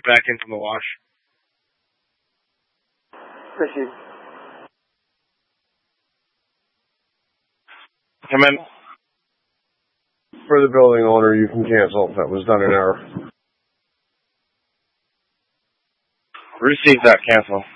back in from the wash. Received. Come in. For the building owner, you can cancel. That was done in error. Receive that, cancel.